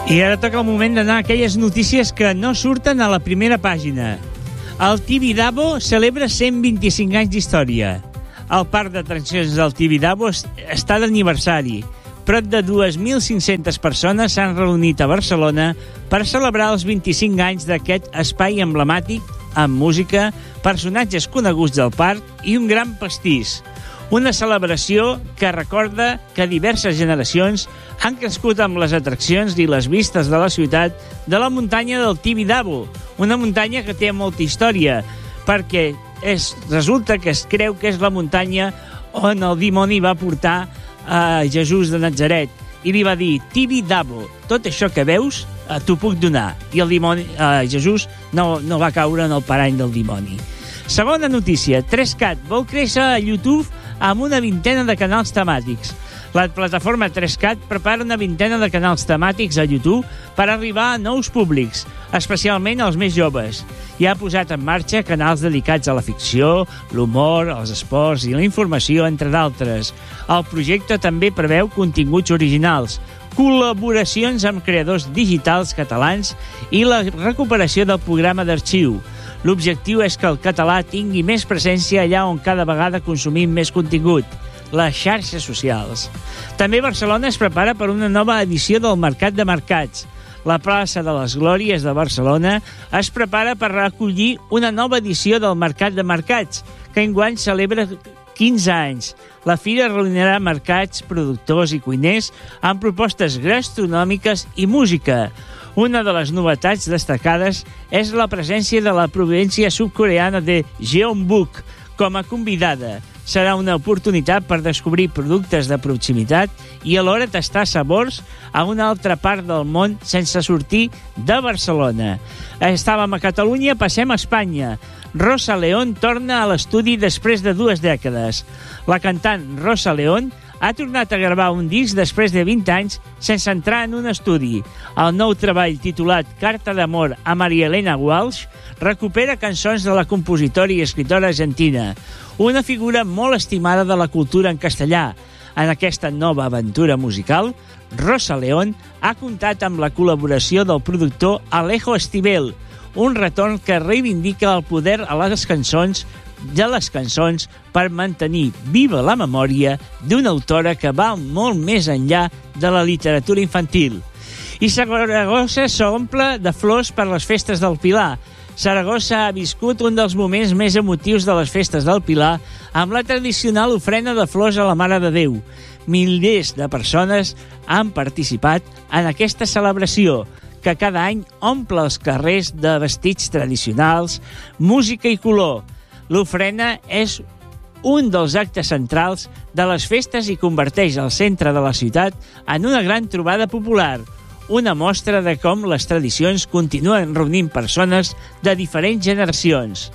I ara toca el moment d'anar a aquelles notícies que no surten a la primera pàgina. El Tibidabo celebra 125 anys d'història. El parc d'atraccions del Tibidabo està d'aniversari. Prop de 2.500 persones s'han reunit a Barcelona per celebrar els 25 anys d'aquest espai emblemàtic amb música, personatges coneguts del parc i un gran pastís. Una celebració que recorda que diverses generacions han crescut amb les atraccions i les vistes de la ciutat de la muntanya del Tibidabo, una muntanya que té molta història, perquè resulta que es creu que és la muntanya on el dimoni va portar a Jesús de Natzaret i li va dir: Tibidabo, tot això que veus t'ho puc donar. I el dimoni, Jesús no va caure en el parany del dimoni. Segona notícia, 3CAT vol créixer a YouTube amb una vintena de canals temàtics. La plataforma 3CAT prepara una vintena de canals temàtics a YouTube per arribar a nous públics, especialment als més joves. I ha posat en marxa canals dedicats a la ficció, l'humor, els esports i la informació, entre d'altres. El projecte també preveu continguts originals, col·laboracions amb creadors digitals catalans i la recuperació del programa d'arxiu. L'objectiu és que el català tingui més presència allà on cada vegada consumim més contingut, les xarxes socials. També Barcelona es prepara per una nova edició del Mercat de Mercats. La plaça de les Glòries de Barcelona es prepara per recollir una nova edició del Mercat de Mercats, que enguany celebra 15 anys. La fira reunirà mercats, productors i cuiners amb propostes gastronòmiques i música. Una de les novetats destacades és la presència de la província sud-coreana de Jeonbuk com a convidada. Serà una oportunitat per descobrir productes de proximitat i alhora tastar sabors a una altra part del món sense sortir de Barcelona. Estàvem a Catalunya, passem a Espanya. Rosa León torna a l'estudi després de 2 dècades. La cantant Rosa León ha tornat a gravar un disc després de 20 anys sense entrar en un estudi. El nou treball, titulat Carta d'amor a Maria Elena Walsh, recupera cançons de la compositora i escritora argentina, una figura molt estimada de la cultura en castellà. En aquesta nova aventura musical, Rosa León ha comptat amb la col·laboració del productor Alejo Stivel, un retorn que reivindica el poder a les cançons per mantenir viva la memòria d'una autora que va molt més enllà de la literatura infantil. I Saragossa s'omple de flors per les festes del Pilar. Saragossa ha viscut un dels moments més emotius de les festes del Pilar amb la tradicional ofrena de flors a la Mare de Déu. Milers de persones han participat en aquesta celebració, que cada any omple els carrers de vestits tradicionals, música i color. L'ofrena és un dels actes centrals de les festes i converteix el centre de la ciutat en una gran trobada popular, una mostra de com les tradicions continuen reunint persones de diferents generacions.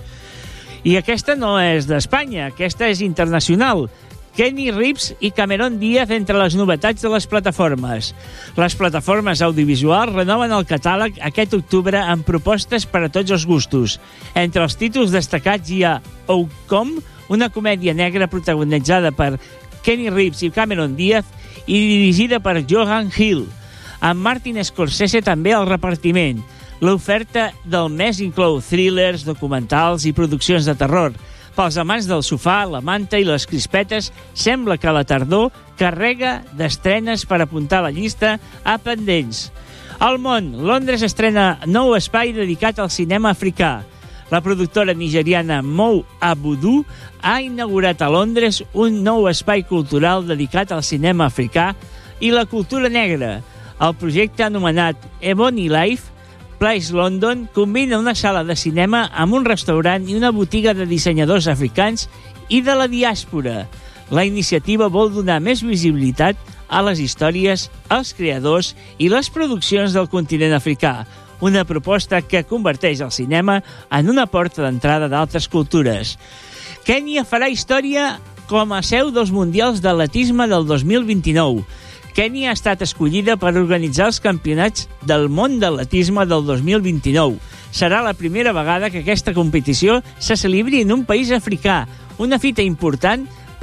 I aquesta no és d'Espanya, aquesta és internacional. Kenny Reeves i Cameron Diaz entre les novetats de les plataformes. Les plataformes audiovisuals renoven el catàleg aquest octubre amb propostes per a tots els gustos. Entre els títols destacats hi ha Outcome, una comèdia negra protagonitzada per Kenny Reeves i Cameron Diaz i dirigida per Johan Hill. Amb Martin Scorsese també al repartiment. L'oferta del mes inclou thrillers, documentals i produccions de terror. Pels amants del sofà, la manta i les crispetes, sembla que la tardor carrega d'estrenes per apuntar a la llista a pendents. Al món, Londres estrena nou espai dedicat al cinema africà. La productora nigeriana Mou Abudu ha inaugurat a Londres un nou espai cultural dedicat al cinema africà i la cultura negra. El projecte anomenat Ebony Life Place London combina una sala de cinema amb un restaurant i una botiga de dissenyadors africans i de la diàspora. La iniciativa vol donar més visibilitat a les històries, als creadors i les produccions del continent africà, una proposta que converteix el cinema en una porta d'entrada d'altres cultures. Kènia farà història com a seu dels Mundials d'Atletisme del 2029. Kènia ha estat escollida per organitzar els campionats del món d'atletisme del 2029. Serà la primera vegada que aquesta competició se celebri en un país africà, una fita important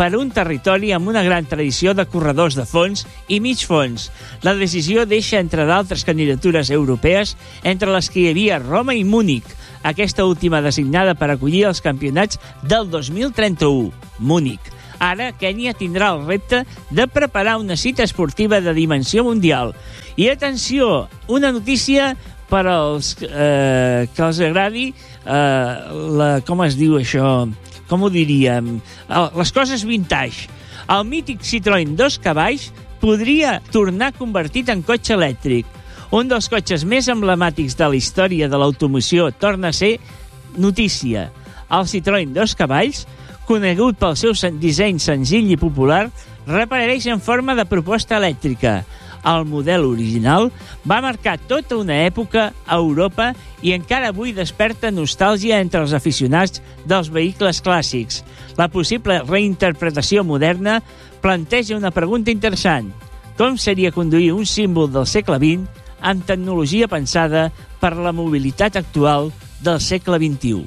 per un territori amb una gran tradició de corredors de fons i mig fons. La decisió deixa, entre d'altres candidatures europees, entre les que hi havia Roma i Múnich, aquesta última designada per acollir els campionats del 2031, Múnich. Ara, Kènia tindrà el repte de preparar una cita esportiva de dimensió mundial. I atenció, una notícia per als que els agradi, com es diu això? Com ho diríem? Les coses vintage. El mític Citroën 2 cavalls podria tornar convertit en cotxe elèctric. Un dels cotxes més emblemàtics de la història de l'automoció torna a ser notícia. El Citroën 2 cavalls, conegut pel seu disseny senzill i popular, reapareix en forma de proposta elèctrica. El model original va marcar tota una època a Europa i encara avui desperta nostàlgia entre els aficionats dels vehicles clàssics. La possible reinterpretació moderna planteja una pregunta interessant. Com seria conduir un símbol del segle XX amb tecnologia pensada per la mobilitat actual del segle XXI?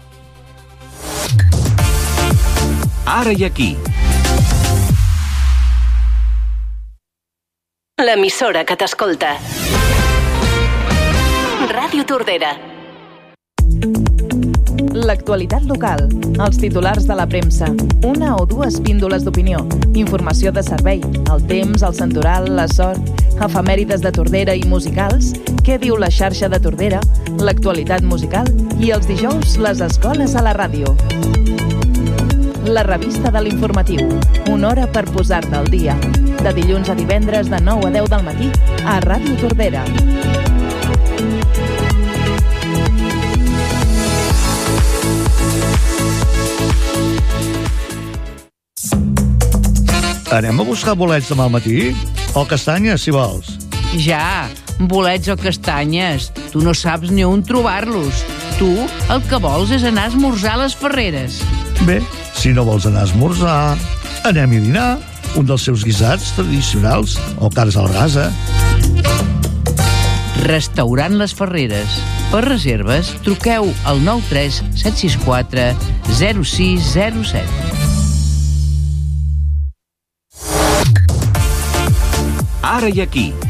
Ara i aquí. L'emissora que t'escolta. Ràdio Tordera. L'actualitat local, els titulars de la premsa, una o dues píndoles d'opinió, informació de servei, el temps, el santoral, la sort, efemèrides de Tordera i musicals, què diu la xarxa de Tordera, l'actualitat musical i els dijous les escoles a la ràdio. La revista de l'informatiu, una hora per posar-te al dia. De dilluns a divendres de 9 a 10 del matí a Ràdio Tordera. Anem a buscar bolets demà al matí? O castanyes, si vols. Ja, bolets o castanyes. Tu no saps ni on trobar-los. Tu el que vols és anar a esmorzar a les Ferreres. Bé, si no vols anar a esmorzar, anem a dinar. Un dels seus guisats tradicionals, o cares a la brasa. Restaurant Les Ferreres. Per reserves, truqueu al 93 764 0607. Ara i aquí.